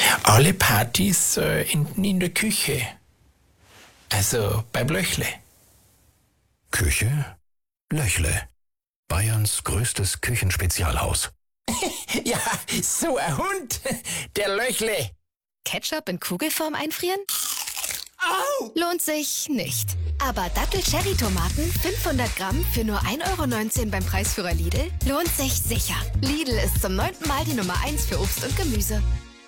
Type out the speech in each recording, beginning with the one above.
Alle Partys enden in der Küche. Also beim Löchle. Küche? Löchle. Bayerns größtes Küchenspezialhaus. Ja, so ein Hund. Der Löchle. Ketchup in Kugelform einfrieren? Au! Lohnt sich nicht. Aber Dattel-Cherry-Tomaten 500 Gramm für nur 1,19 € beim Preisführer Lidl lohnt sich sicher. Lidl ist zum 9. Mal die Nummer 1 für Obst und Gemüse.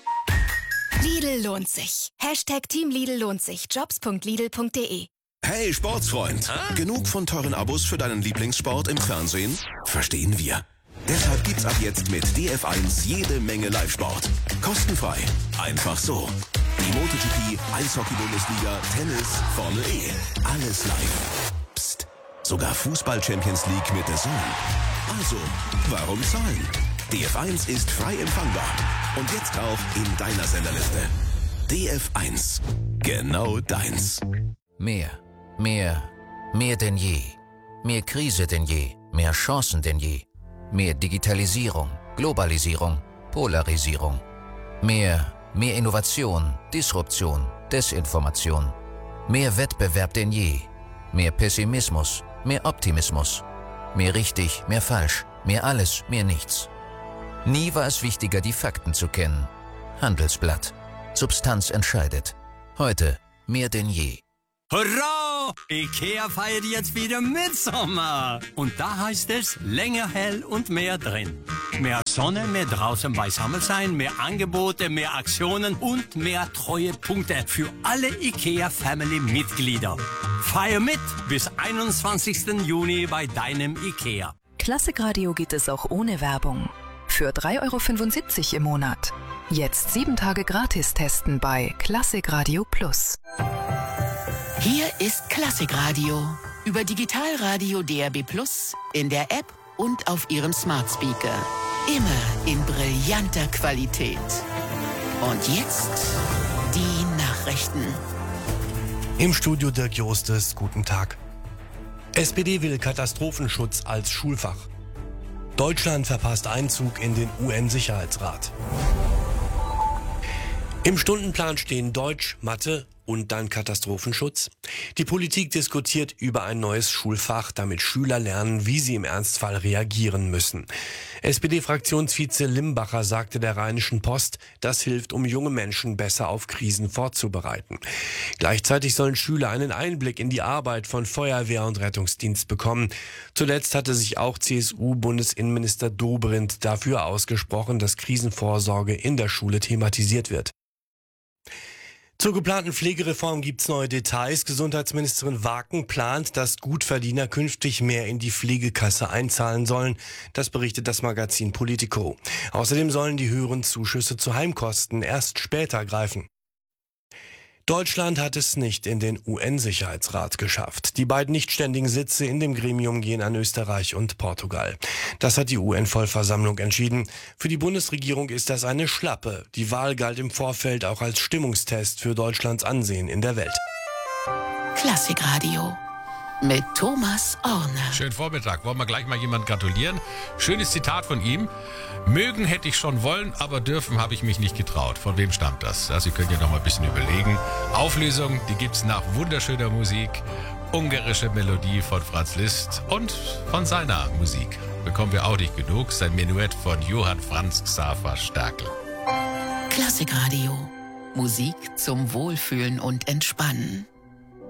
Lidl lohnt sich. Hashtag Team Lidl lohnt sich. Jobs.lidl.de. Hey Sportsfreund, genug von teuren Abos für deinen Lieblingssport im Fernsehen? Verstehen wir. Deshalb gibt's ab jetzt mit DF1 jede Menge Live-Sport. Kostenfrei. Einfach so. Die MotoGP, Eishockey-Bundesliga, Tennis, Formel E. Alles live. Psst. Sogar Fußball-Champions League mit der Zone. Also, warum zahlen? DF1 ist frei empfangbar. Und jetzt auch in deiner Senderliste. DF1. Genau deins. Mehr denn je. Mehr Krise denn je, mehr Chancen denn je. Mehr Digitalisierung, Globalisierung, Polarisierung. Mehr Innovation, Disruption, Desinformation. Mehr Wettbewerb denn je. Mehr Pessimismus, mehr Optimismus. Mehr richtig, mehr falsch, mehr alles, mehr nichts. Nie war es wichtiger, die Fakten zu kennen. Handelsblatt. Substanz entscheidet. Heute mehr denn je. Hurra! IKEA feiert jetzt wieder Mitsommer. Und da heißt es länger hell und mehr drin. Mehr Sonne, mehr draußen beisammen sein, mehr Angebote, mehr Aktionen und mehr Treuepunkte für alle IKEA-Family-Mitglieder. Feier mit bis 21. Juni bei deinem IKEA. Klassikradio geht es auch ohne Werbung. Für 3,75 € im Monat. Jetzt 7 Tage gratis testen bei Klassikradio Plus. Hier ist Klassikradio über Digitalradio DAB+, in der App und auf Ihrem Smart Speaker. Immer in brillanter Qualität. Und jetzt die Nachrichten. Im Studio Dirk Jostes, guten Tag. SPD will Katastrophenschutz als Schulfach. Deutschland verpasst Einzug in den UN-Sicherheitsrat. Im Stundenplan stehen Deutsch, Mathe und dann Katastrophenschutz. Die Politik diskutiert über ein neues Schulfach, damit Schüler lernen, wie sie im Ernstfall reagieren müssen. SPD-Fraktionsvize Limbacher sagte der Rheinischen Post, das hilft, um junge Menschen besser auf Krisen vorzubereiten. Gleichzeitig sollen Schüler einen Einblick in die Arbeit von Feuerwehr und Rettungsdienst bekommen. Zuletzt hatte sich auch CSU-Bundesinnenminister Dobrindt dafür ausgesprochen, dass Krisenvorsorge in der Schule thematisiert wird. Zur geplanten Pflegereform gibt's neue Details. Gesundheitsministerin Waken plant, dass Gutverdiener künftig mehr in die Pflegekasse einzahlen sollen. Das berichtet das Magazin Politico. Außerdem sollen die höheren Zuschüsse zu Heimkosten erst später greifen. Deutschland hat es nicht in den UN-Sicherheitsrat geschafft. Die beiden nichtständigen Sitze in dem Gremium gehen an Österreich und Portugal. Das hat die UN-Vollversammlung entschieden. Für die Bundesregierung ist das eine Schlappe. Die Wahl galt im Vorfeld auch als Stimmungstest für Deutschlands Ansehen in der Welt. Klassikradio mit Thomas Orner. Schönen Vormittag. Wollen wir gleich mal jemand gratulieren? Schönes Zitat von ihm. Mögen hätte ich schon wollen, aber dürfen habe ich mich nicht getraut. Von wem stammt das? Also ihr könnt ja noch mal ein bisschen überlegen. Auflösung, die gibt's nach wunderschöner Musik. Ungarische Melodie von Franz Liszt und von seiner Musik bekommen wir auch nicht genug. Sein Menuett von Johann Franz Xaver Stärkel. Klassikradio. Musik zum Wohlfühlen und Entspannen.